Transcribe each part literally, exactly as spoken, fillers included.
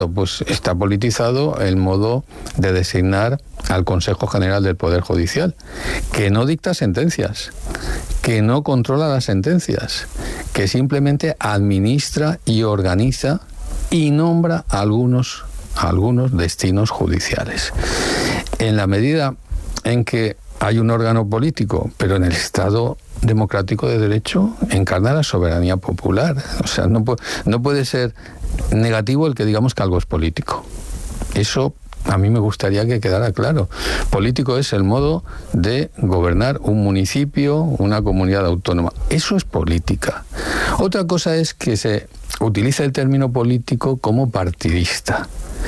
Pues está politizado el modo de designar al Consejo General del Poder Judicial, que no dicta sentencias, que no controla las sentencias, que simplemente administra y organiza y nombra algunos, algunos destinos judiciales. En la medida en que hay un órgano político, pero en el Estado democrático de derecho encarna la soberanía popular. O sea, no, pu- no puede ser negativo el que digamos que algo es político. Eso a mí me gustaría que quedara claro. Político es el modo de gobernar un municipio, una comunidad autónoma. Eso es política. Otra cosa es que se utiliza el término político como partidista.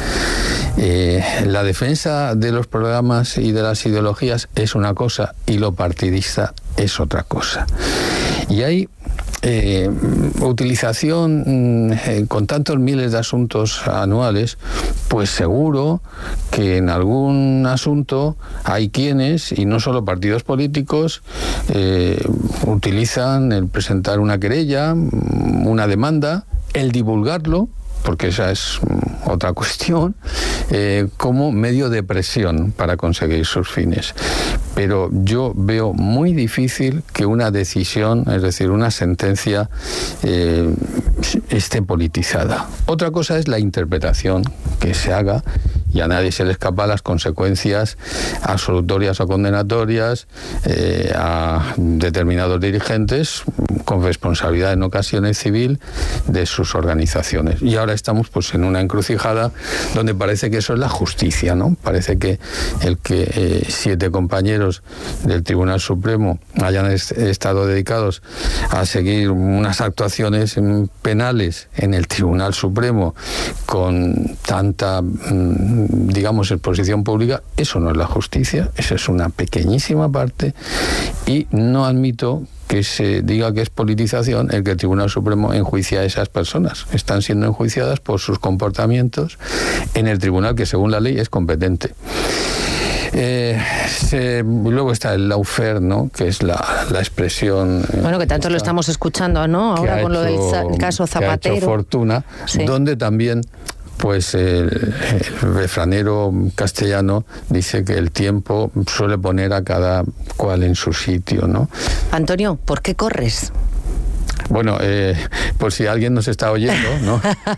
Eh, la defensa de los programas y de las ideologías es una cosa y lo partidista es otra cosa. Y hay eh, utilización eh, con tantos miles de asuntos anuales, pues seguro que en algún asunto hay quienes, y no solo partidos políticos, eh, utilizan el presentar una querella, una demanda, el divulgarlo, porque esa es otra cuestión, eh, como medio de presión para conseguir sus fines. Pero yo veo muy difícil que una decisión, es decir, una sentencia, eh, esté politizada. Otra cosa es la interpretación que se haga, y a nadie se le escapa las consecuencias absolutorias o condenatorias eh, a determinados dirigentes con responsabilidad en ocasiones civil de sus organizaciones. Y ahora estamos pues en una encrucijada donde parece que eso es la justicia, ¿no? Parece que el que eh, siete compañeros del Tribunal Supremo hayan est- estado dedicados a seguir unas actuaciones mm, penales en el Tribunal Supremo con tanta, mm, digamos, exposición pública, eso no es la justicia, eso es una pequeñísima parte, y no admito que se diga que es politización el que el Tribunal Supremo enjuicia a esas personas. Están siendo enjuiciadas por sus comportamientos en el tribunal que según la ley es competente. Eh, se, luego está el lawfare, ¿no? Que es la, la expresión... Eh, bueno, que tanto lo estamos escuchando, ¿no? Ahora con lo del el caso Zapatero. Que ha hecho Fortuna, sí. Donde también... Pues el, el refranero castellano dice que el tiempo suele poner a cada cual en su sitio, ¿no? Antonio, ¿por qué corres? Bueno, eh, por si alguien nos está oyendo, ¿no?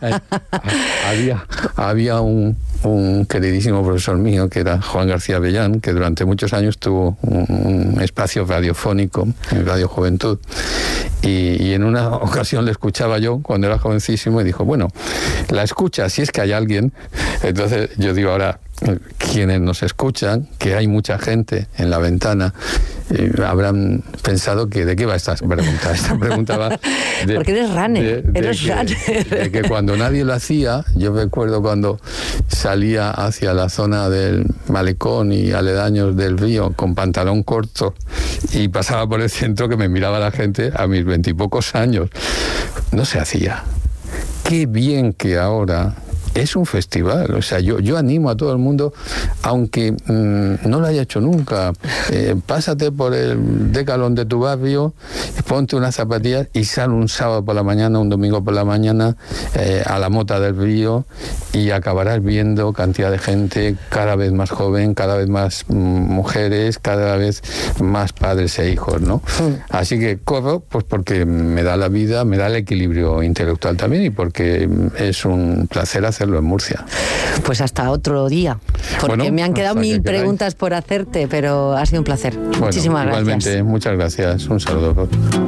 había, había un, un queridísimo profesor mío que era Juan García Avellán, que durante muchos años tuvo un, un espacio radiofónico en Radio Juventud. Y, y en una ocasión le escuchaba yo cuando era jovencísimo y dijo, bueno, la escucha, si es que hay alguien. Entonces yo digo ahora, quienes nos escuchan, que hay mucha gente en la ventana, eh, habrán pensado que de qué va esta pregunta. Esta pregunta va de, porque eres runner, de, de eres que, runner. De que cuando nadie lo hacía, yo recuerdo cuando salía hacia la zona del malecón y aledaños del río con pantalón corto y pasaba por el centro, que me miraba la gente a mis veintipocos años. No se hacía. Qué bien que ahora es un festival. O sea, yo, yo animo a todo el mundo, aunque mmm, no lo haya hecho nunca, eh, pásate por el Decalón de tu barrio, ponte unas zapatillas y sal un sábado por la mañana, un domingo por la mañana, eh, a la mota del río, y acabarás viendo cantidad de gente cada vez más joven, cada vez más mmm, mujeres, cada vez más padres e hijos, ¿no? Sí. Así que corro pues porque me da la vida, me da el equilibrio intelectual también, y porque es un placer hacer en Murcia. Pues hasta otro día, porque bueno, me han quedado mil preguntas por hacerte, pero ha sido un placer. Bueno, muchísimas igualmente, gracias. Muchas gracias. Un saludo.